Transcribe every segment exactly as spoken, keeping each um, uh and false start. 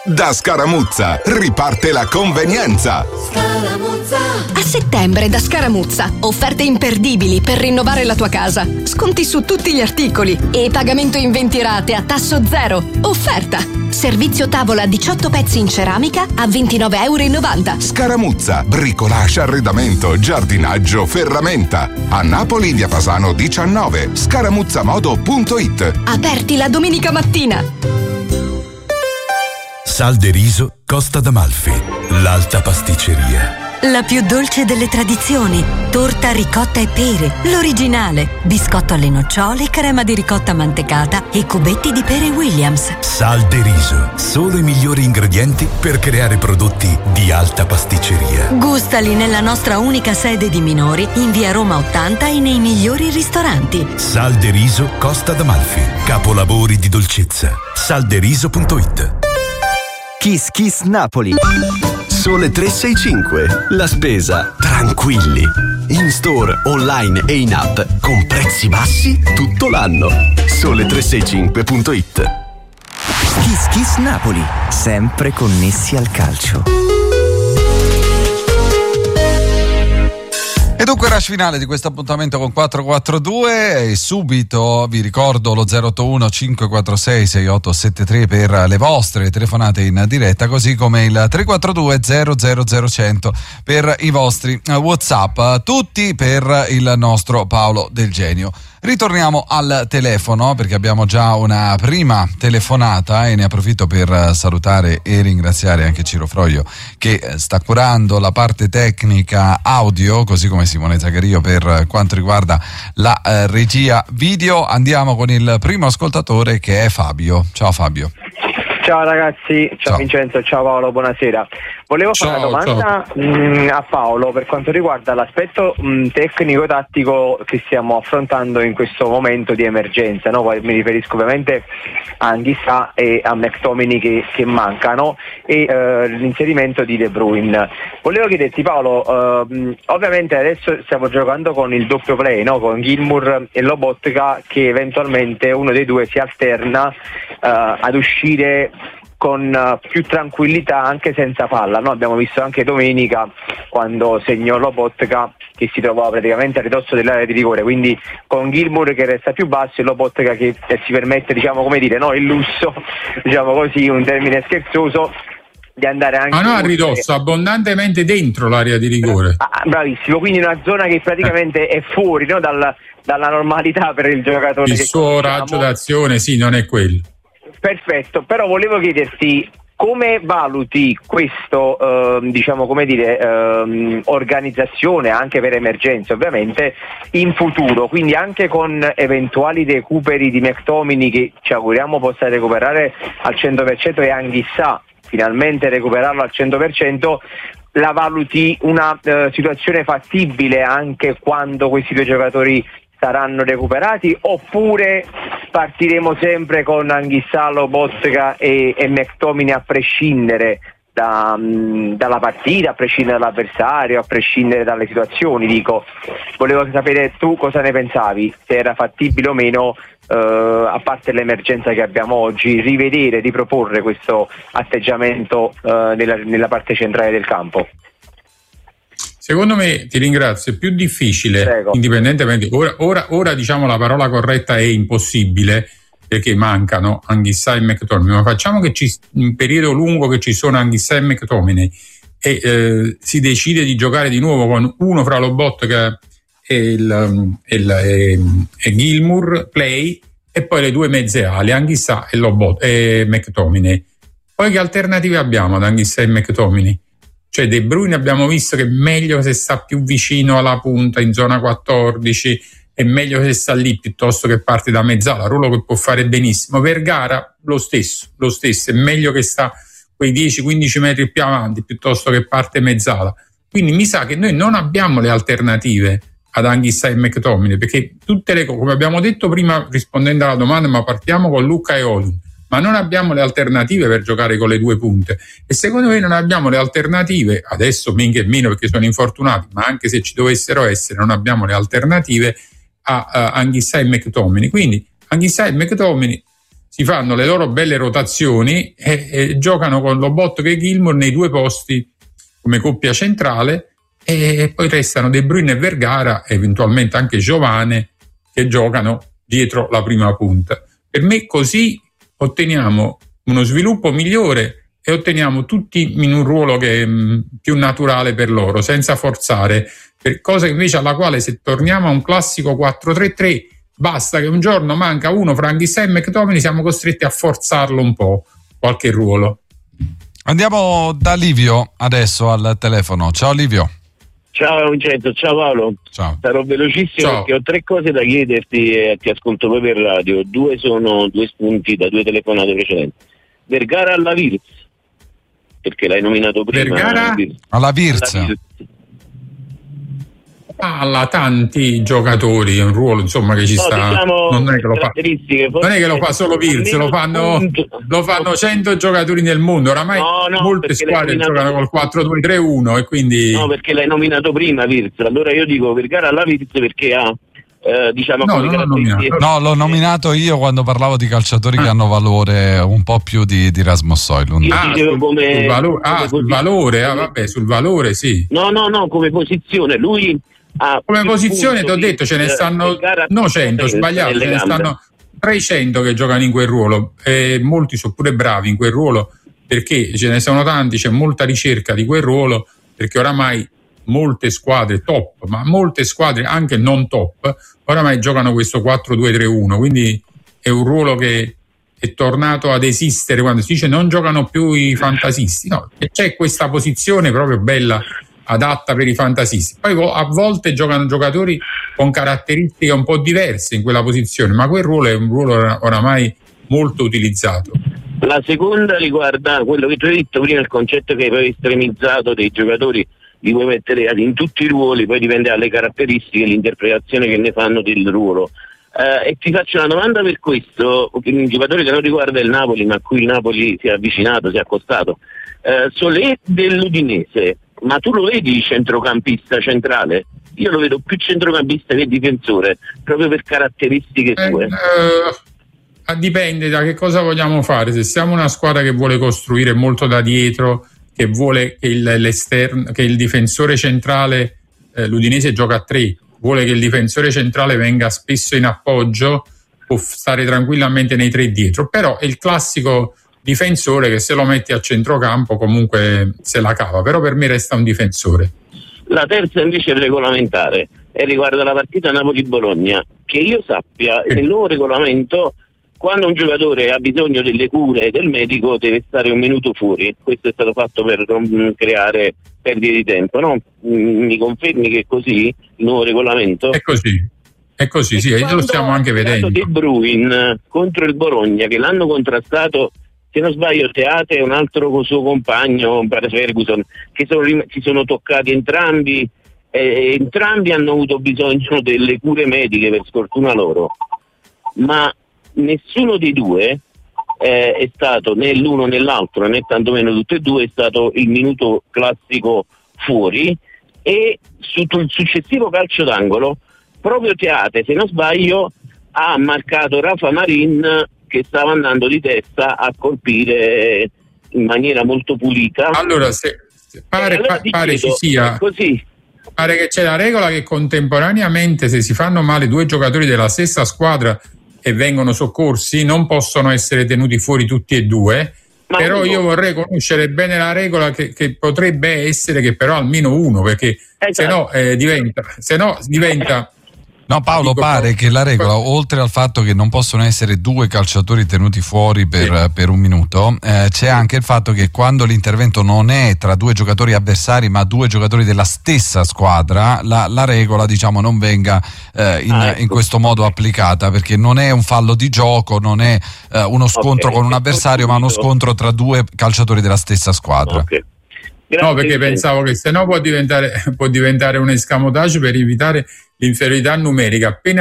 Da Scaramuzza riparte la convenienza. Scaramuzza. A settembre da Scaramuzza, offerte imperdibili per rinnovare la tua casa. Sconti su tutti gli articoli e pagamento in venti rate a tasso zero. Offerta. Servizio tavola diciotto pezzi in ceramica a ventinove e novanta euro. Scaramuzza, bricolage, arredamento, giardinaggio, ferramenta. A Napoli, via Fasano diciannove. scaramuzzamodo punto it. Aperti la domenica mattina. Sal de Riso Costa d'Amalfi, l'alta pasticceria. La più dolce delle tradizioni, torta ricotta e pere, l'originale, biscotto alle nocciole, crema di ricotta mantecata e cubetti di pere Williams. Sal de Riso, solo i migliori ingredienti per creare prodotti di alta pasticceria. Gustali nella nostra unica sede di minori in via Roma ottanta e nei migliori ristoranti. Sal de Riso Costa d'Amalfi, capolavori di dolcezza. salderiso punto it. Kiss Kiss Napoli. Sole tre sei cinque. La spesa tranquilli. In store, online e in app con prezzi bassi tutto l'anno. sole tre sei cinque punto it. Kiss Kiss Napoli, sempre connessi al calcio. E dunque rush finale di questo appuntamento con quattro quattro due e subito vi ricordo lo zero otto uno cinque quattro sei sei otto sette tre per le vostre telefonate in diretta, così come il tre quattro due zero zero zero cento per i vostri WhatsApp, tutti per il nostro Paolo Del Genio. Ritorniamo al telefono perché abbiamo già una prima telefonata e ne approfitto per salutare e ringraziare anche Ciro Froglio che sta curando la parte tecnica audio, così come Simone Zaccario per quanto riguarda la eh, regia video. Andiamo con il primo ascoltatore che è Fabio. Ciao Fabio. Ciao ragazzi, ciao, ciao Vincenzo, ciao Paolo, buonasera. Volevo fare ciao, una domanda mh, a Paolo per quanto riguarda l'aspetto mh, tecnico-tattico che stiamo affrontando in questo momento di emergenza, no? Poi mi riferisco ovviamente a Anghissà e a McTominay che, che mancano e eh, l'inserimento di De Bruyne. Volevo chiederti Paolo, eh, ovviamente adesso stiamo giocando con il doppio play, no? Con Gilmour e Lobotka, che eventualmente uno dei due si alterna eh, ad uscire con uh, più tranquillità anche senza palla, no? Abbiamo visto anche domenica quando segnò Lobotka che si trovava praticamente a ridosso dell'area di rigore, quindi con Gilmour che resta più basso e Lobotka che eh, si permette, diciamo, come dire, no, il lusso, diciamo così, un termine scherzoso, di andare anche... Ma no, a ridosso, abbondantemente dentro l'area di rigore. Ah, bravissimo, quindi una zona che praticamente è fuori, no, dal, dalla normalità per il giocatore. Il che suo raggio d'azione, sì, non è quello. Perfetto, però volevo chiederti come valuti questo, eh, diciamo, come dire, eh, organizzazione anche per emergenze ovviamente in futuro, quindi anche con eventuali recuperi di McTominay che ci auguriamo possa recuperare al cento per cento e Anghissà finalmente recuperarlo al cento per cento, la valuti una eh, situazione fattibile anche quando questi due giocatori saranno recuperati, oppure partiremo sempre con Anghissà, Lobotka e, e McTominay a prescindere da, mh, dalla partita, a prescindere dall'avversario, a prescindere dalle situazioni? Dico, volevo sapere tu cosa ne pensavi, se era fattibile o meno, eh, a parte l'emergenza che abbiamo oggi, rivedere, riproporre questo atteggiamento eh, nella, nella parte centrale del campo. Secondo me, ti ringrazio, è più difficile, Prego. indipendentemente, ora, ora, ora diciamo la parola corretta è impossibile, perché mancano Anghissà e McTominay, ma facciamo che ci, un periodo lungo che ci sono Anghissà e McTominay e eh, si decide di giocare di nuovo con uno fra Lobotka e, il, e, il, e, e Gilmour, play, e poi le due mezze ali, Anghissà e, Lobot, e McTominay. Poi che alternative abbiamo ad Anghissà e McTominay? Cioè De Bruyne abbiamo visto che è meglio se sta più vicino alla punta in zona quattordici, è meglio se sta lì piuttosto che parte da mezzala, ruolo che può fare benissimo. Vergara lo stesso, lo stesso, è meglio che sta quei dieci quindici metri più avanti piuttosto che parte mezzala. Quindi mi sa che noi non abbiamo le alternative ad Anghissà e McTominay, perché tutte le cose, come abbiamo detto prima rispondendo alla domanda, ma partiamo con Luca e Olun, ma non abbiamo le alternative per giocare con le due punte, e secondo me non abbiamo le alternative, adesso men che meno perché sono infortunati, ma anche se ci dovessero essere non abbiamo le alternative a, a Anghissà e McTominay. Quindi Anghissà e McTominay si fanno le loro belle rotazioni e, e giocano con Lobotka e Gilmour nei due posti come coppia centrale, e poi restano De Bruyne e Vergara, eventualmente anche Giovane, che giocano dietro la prima punta. Per me così otteniamo uno sviluppo migliore e otteniamo tutti in un ruolo che è mh, più naturale per loro, senza forzare, per cosa invece alla quale, se torniamo a un classico quattro tre tre, basta che un giorno manca uno fra Anghissà e McTominay, siamo costretti a forzarlo un po', qualche ruolo. Andiamo da Livio adesso al telefono. Ciao Livio. Ciao Vincenzo, ciao Paolo. Ciao. Sarò velocissimo Ciao. perché ho tre cose da chiederti e ti ascolto poi per radio. Due sono due spunti da due telefonate precedenti. Vergara alla Virz, perché l'hai nominato prima. Vergara alla Virz. Alla Virz. Alla tanti giocatori, è un ruolo insomma che ci No, sta, diciamo non è che lo fa, non è che lo fa solo Virz, lo fanno, lo fanno cento giocatori nel mondo, oramai No, no, molte perché squadre l'hai nominato- giocano col quattro due tre uno e quindi No, perché l'hai nominato prima Virz. Allora io dico Vergara alla Virz perché ha eh, diciamo No, come non l'ho caratteristiche- nominato. No, l'ho nominato io quando parlavo di calciatori che hanno valore un po' più di, di Rasmus Højlund. Io ah, dicevo sul, come- sul valo- ah, come sul posi- valore, ah, vabbè, sul valore sì. No, no, no, come posizione. Lui ha Come più posizione ti ho punti, detto ce ne eh, stanno Vergara no cento, nelle sbagliato, ce ne gambe. stanno trecento che giocano in quel ruolo e molti sono pure bravi in quel ruolo, perché ce ne sono tanti, c'è molta ricerca di quel ruolo, perché oramai molte squadre top, ma molte squadre anche non top, oramai giocano questo quattro due tre uno, quindi è un ruolo che è tornato ad esistere quando si dice non giocano più i fantasisti, no, e c'è questa posizione proprio bella, adatta per i fantasisti. Poi a volte giocano giocatori con caratteristiche un po' diverse in quella posizione, ma quel ruolo è un ruolo oramai molto utilizzato. La seconda riguarda quello che tu hai detto prima, il concetto che hai estremizzato dei giocatori, li puoi mettere in tutti i ruoli, poi dipende dalle caratteristiche e l'interpretazione che ne fanno del ruolo. Eh, e ti faccio una domanda per questo, un giocatore che non riguarda il Napoli, ma a cui il Napoli si è avvicinato, si è accostato. Eh, Solé dell'Udinese, ma tu lo vedi centrocampista centrale? Io lo vedo più centrocampista che difensore, proprio per caratteristiche sue. Eh, eh, dipende da che cosa vogliamo fare. Se siamo una squadra che vuole costruire molto da dietro, che vuole che il, l'esterno, che il difensore centrale, eh, l'Udinese gioca a tre, vuole che il difensore centrale venga spesso in appoggio, può stare tranquillamente nei tre dietro, però è il classico difensore che se lo metti a centrocampo comunque se la cava, però per me resta un difensore. La terza invece è regolamentare e riguarda la partita Napoli-Bologna, che io sappia Eh. nel nuovo regolamento quando un giocatore ha bisogno delle cure del medico deve stare un minuto fuori. Questo è stato fatto per non creare perdite di tempo, no? Mi confermi che è così il nuovo regolamento? È così, è così, sì, lo stiamo anche vedendo. Allora, se, se pare, allora pa, pare chiedo, ci sia così. Pare che c'è la regola che contemporaneamente, se si fanno male due giocatori della stessa squadra e vengono soccorsi, non possono essere tenuti fuori tutti e due. Ma però uno. Io vorrei conoscere bene la regola, che, che potrebbe essere che però almeno uno, perché esatto. se no eh, diventa se no diventa No, Paolo, dico, pare che la regola, oltre al fatto che non possono essere due calciatori tenuti fuori per, sì. per un minuto, eh, c'è anche il fatto che quando l'intervento non è tra due giocatori avversari ma due giocatori della stessa squadra, la, la regola, diciamo, non venga eh, in, ah, ecco. in questo modo applicata, perché non è un fallo di gioco, non è eh, uno scontro okay. con un avversario, ma uno scontro tra due calciatori della stessa squadra. Okay. No, perché pensavo che se no può diventare, può diventare un escamotage per evitare l'inferiorità numerica. Appena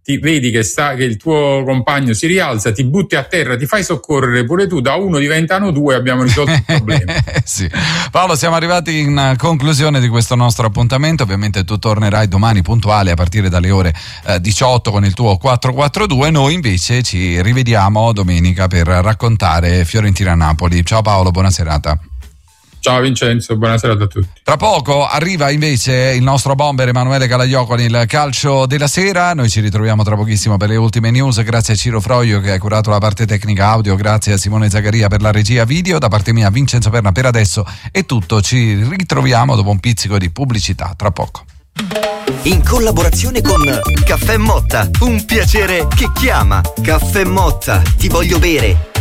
ti vedi che, sta, che il tuo compagno si rialza, ti butti a terra, ti fai soccorrere pure tu, da uno diventano due, abbiamo risolto il problema. Sì. Paolo, siamo arrivati in conclusione di questo nostro appuntamento. Ovviamente tu tornerai domani puntuale a partire dalle ore eh, diciotto con il tuo quattro quattro due. Noi invece ci rivediamo domenica per raccontare Fiorentina-Napoli. Ciao Paolo, buona serata. Ciao Vincenzo, buonasera a tutti. Tra poco arriva invece il nostro bomber Emanuele Calaio con il calcio della sera. Noi ci ritroviamo tra pochissimo per le ultime news. Grazie a Ciro Froio che ha curato la parte tecnica audio, grazie a Simone Zaccaria per la regia video. Da parte mia Vincenzo Perna per adesso è tutto, ci ritroviamo dopo un pizzico di pubblicità tra poco. In collaborazione con Caffè Motta, un piacere che chiama. Caffè Motta, ti voglio bere.